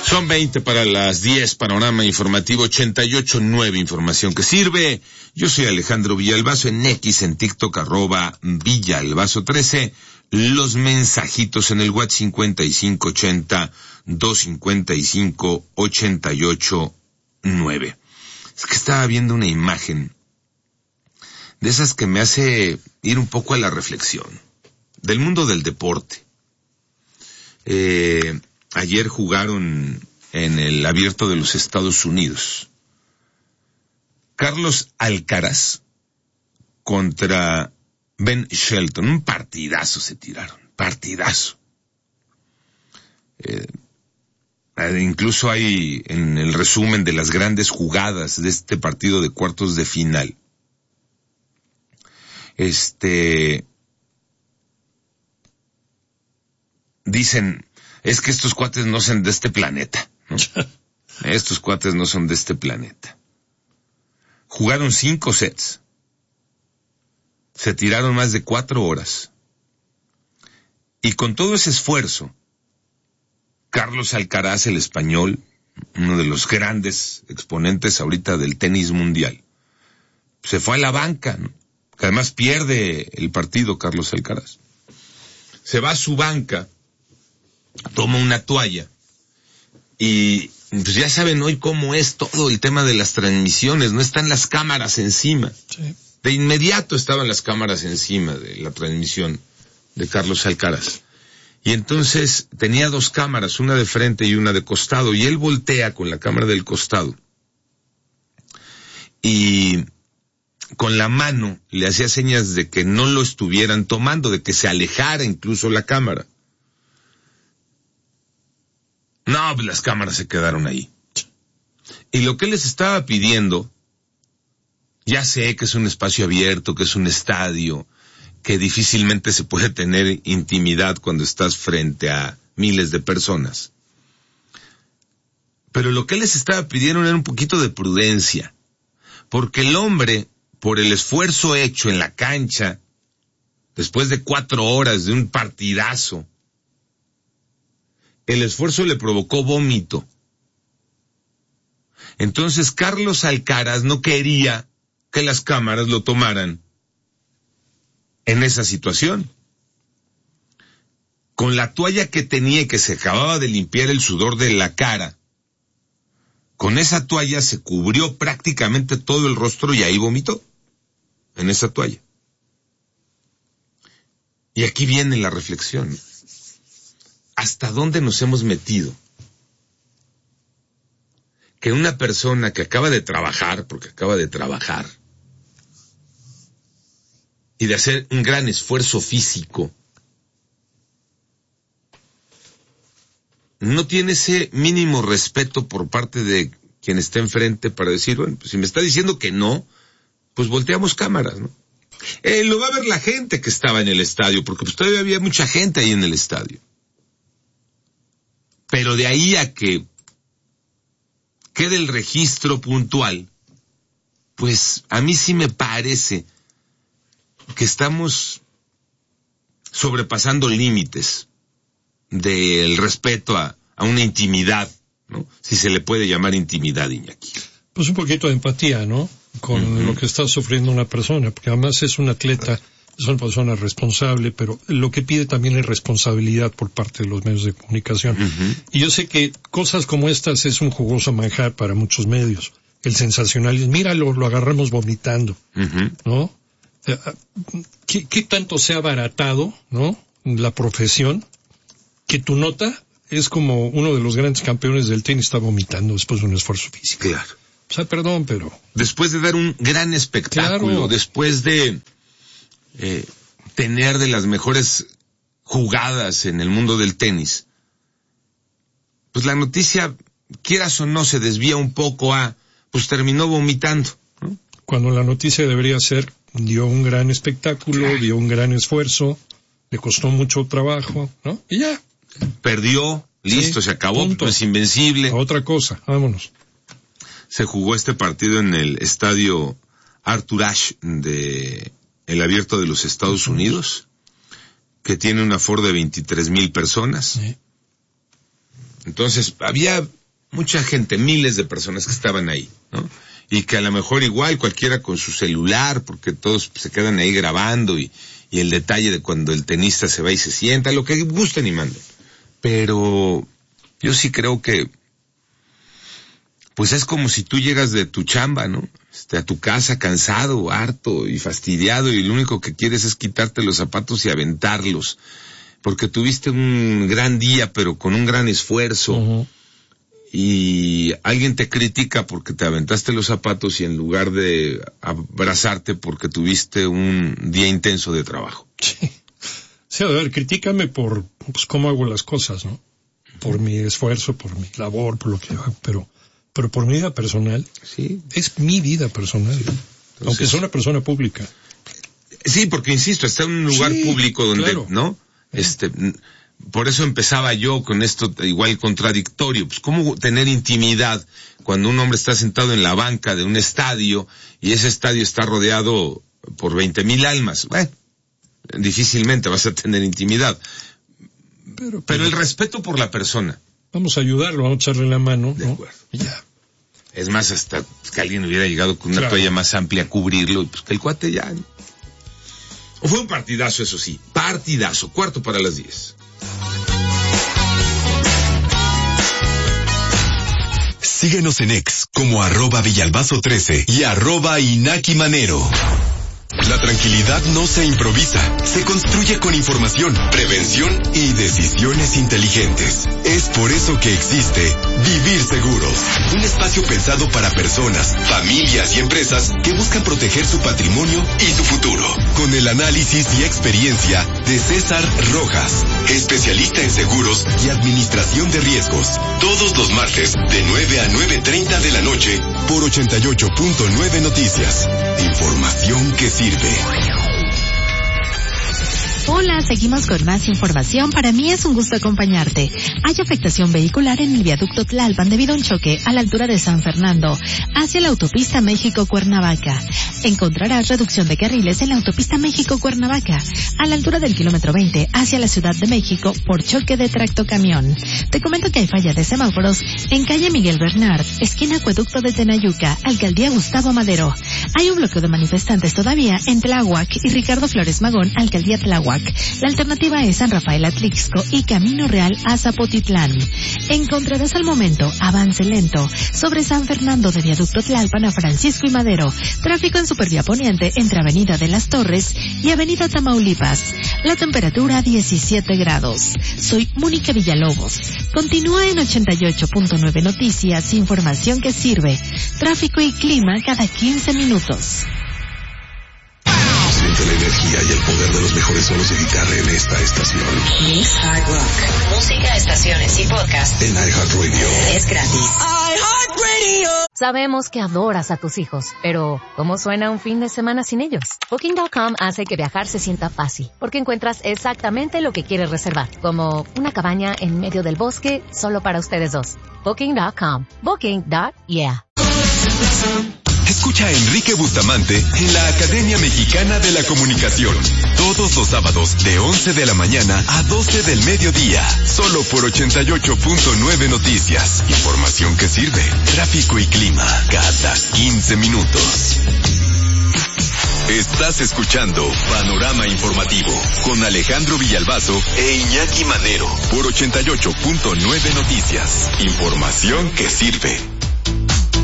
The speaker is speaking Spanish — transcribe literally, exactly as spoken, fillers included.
Son veinte para las diez, panorama informativo ochenta y ocho punto nueve, información que sirve. Yo soy Alejandro Villalbazo, en X, en TikTok, arroba Villalbazo trece. Los mensajitos en el WhatsApp cincuenta y cinco ochenta, doscientos cincuenta y cinco, ochenta y ocho nueve. Es que estaba viendo una imagen de esas que me hace ir un poco a la reflexión del mundo del deporte. Eh, ayer jugaron en el Abierto de los Estados Unidos Carlos Alcaraz contra Ben Shelton. Un partidazo se tiraron, partidazo. Eh, incluso hay en el resumen de las grandes jugadas de este partido de cuartos de final. Este, dicen, es que estos cuates no son de este planeta, ¿no? Estos cuates no son de este planeta. Jugaron cinco sets. Se tiraron más de cuatro horas. Y con todo ese esfuerzo, Carlos Alcaraz, el español, uno de los grandes exponentes ahorita del tenis mundial, se fue a la banca, ¿no? Que además pierde el partido Carlos Alcaraz. Se va a su banca, toma una toalla, y pues ya saben hoy cómo es todo el tema de las transmisiones, no están las cámaras encima. Sí. De inmediato estaban las cámaras encima de la transmisión de Carlos Alcaraz. Y entonces tenía dos cámaras, una de frente y una de costado, y él voltea con la cámara del costado. Y con la mano le hacía señas de que no lo estuvieran tomando, de que se alejara incluso la cámara. No, pues las cámaras se quedaron ahí. Y lo que les estaba pidiendo, ya sé que es un espacio abierto, que es un estadio, que difícilmente se puede tener intimidad cuando estás frente a miles de personas. Pero lo que les estaba pidiendo era un poquito de prudencia, porque el hombre, por el esfuerzo hecho en la cancha, después de cuatro horas de un partidazo, el esfuerzo le provocó vómito. Entonces Carlos Alcaraz no quería que las cámaras lo tomaran en esa situación. Con la toalla que tenía y que se acababa de limpiar el sudor de la cara, con esa toalla se cubrió prácticamente todo el rostro y ahí vomitó, en esa toalla. Y aquí viene la reflexión. ¿Hasta dónde nos hemos metido? Que una persona que acaba de trabajar, porque acaba de trabajar, y de hacer un gran esfuerzo físico, no tiene ese mínimo respeto por parte de quien está enfrente para decir, bueno, pues si me está diciendo que no, pues volteamos cámaras, ¿no? Eh, lo va a ver la gente que estaba en el estadio, porque pues todavía había mucha gente ahí en el estadio. Pero de ahí a que quede el registro puntual, pues a mí sí me parece que estamos sobrepasando límites del respeto a, a una intimidad, ¿no? Si se le puede llamar intimidad, Iñaki. Pues un poquito de empatía, ¿no? Con uh-huh. lo que está sufriendo una persona, porque además es un atleta, es una persona responsable, pero lo que pide también es responsabilidad por parte de los medios de comunicación. Uh-huh. Y yo sé que cosas como estas es un jugoso manjar para muchos medios. El sensacionalismo, míralo, lo agarramos vomitando, uh-huh. ¿no? ¿Qué, qué tanto se ha abaratado, ¿no? La profesión, que tu nota es como uno de los grandes campeones del tenis está vomitando después de un esfuerzo físico. Claro. O sea, perdón, pero... Después de dar un gran espectáculo, claro. después de eh, tener de las mejores jugadas en el mundo del tenis, pues la noticia, quieras o no, se desvía un poco a, pues terminó vomitando, ¿no? Cuando la noticia debería ser, dio un gran espectáculo, claro. dio un gran esfuerzo, le costó mucho trabajo, ¿no? Y ya. Perdió, listo, sí, se acabó, punto. Es invencible. A otra cosa, vámonos. Se jugó este partido en el estadio Arthur Ashe de el Abierto de los Estados Unidos, que tiene un aforo de veintitrés mil personas. Sí. Entonces, había mucha gente, miles de personas que estaban ahí, ¿no? Y que a lo mejor igual cualquiera con su celular, porque todos se quedan ahí grabando y, y el detalle de cuando el tenista se va y se sienta, lo que gusten y manden. Pero yo sí creo que, pues es como si tú llegas de tu chamba, ¿no? Este, a tu casa cansado, harto y fastidiado, y lo único que quieres es quitarte los zapatos y aventarlos, porque tuviste un gran día, pero con un gran esfuerzo. Uh-huh. Y alguien te critica porque te aventaste los zapatos y en lugar de abrazarte porque tuviste un día intenso de trabajo. Sí. Sí, a ver, critícame por pues, cómo hago las cosas, ¿no? Por mi esfuerzo, por mi labor, por lo que hago, pero, pero por mi vida personal. Sí. Es mi vida personal. Sí. Entonces, aunque sea una persona pública. Sí, porque insisto, está en un lugar sí, público donde, claro. ¿no? Este, por eso empezaba yo con esto igual contradictorio. Pues cómo tener intimidad cuando un hombre está sentado en la banca de un estadio y ese estadio está rodeado por veinte mil almas. Bueno, difícilmente vas a tener intimidad. Pero, pero, pero el respeto por la persona. Vamos a ayudarlo, vamos a echarle la mano. De ¿no? acuerdo. Ya. Es más, hasta que alguien hubiera llegado con una claro. toalla más amplia a cubrirlo, pues que el cuate ya... ¿no? O fue un partidazo, eso sí. Partidazo. Cuarto para las diez. Síguenos en X como arroba Villalbazo trece y arroba Inaki Manero. La tranquilidad no se improvisa, se construye con información, prevención y decisiones inteligentes. Es por eso que existe Vivir Seguros, un espacio pensado para personas, familias y empresas que buscan proteger su patrimonio y su futuro. Con el análisis y experiencia de César Rojas, especialista en seguros y administración de riesgos. Todos los martes de nueve a nueve treinta de la noche por ochenta y ocho punto nueve Noticias. Información que sirve. Hola, seguimos con más información. Para mí es un gusto acompañarte. Hay afectación vehicular en el viaducto Tlalpan debido a un choque a la altura de San Fernando hacia la autopista México-Cuernavaca. Encontrarás reducción de carriles en la autopista México-Cuernavaca a la altura del kilómetro veinte hacia la Ciudad de México por choque de tractocamión. Te comento que hay falla de semáforos en calle Miguel Bernard, esquina Acueducto de Tenayuca, alcaldía Gustavo Madero. Hay un bloqueo de manifestantes todavía en Tláhuac y Ricardo Flores Magón, alcaldía Tláhuac. La alternativa es San Rafael Atlixco y Camino Real a Zapotitlán. Encontrarás al momento avance lento sobre San Fernando de Viaducto Tlalpan a Francisco y Madero. Tráfico en Supervía Poniente entre Avenida de las Torres y Avenida Tamaulipas. La temperatura diecisiete grados. Soy Mónica Villalobos. Continúa en ochenta y ocho punto nueve Noticias, información que sirve. Tráfico y clima cada quince minutos. Siente la energía y el poder de los mejores solos de guitarra en esta estación. Mix Hard Rock. Música, estaciones y podcast. En iHeartRadio. Es gratis. iHeartRadio. Sabemos que adoras a tus hijos, pero ¿cómo suena un fin de semana sin ellos? Booking punto com hace que viajar se sienta fácil, porque encuentras exactamente lo que quieres reservar, como una cabaña en medio del bosque solo para ustedes dos. Booking punto com. Booking. Yeah. Escucha a Enrique Bustamante en la Academia Mexicana de la Comunicación. Todos los sábados de once de la mañana a doce del mediodía. Solo por ochenta y ocho punto nueve Noticias. Información que sirve. Tráfico y clima cada quince minutos. Estás escuchando Panorama Informativo con Alejandro Villalbazo e Iñaki Manero por ochenta y ocho punto nueve Noticias. Información que sirve.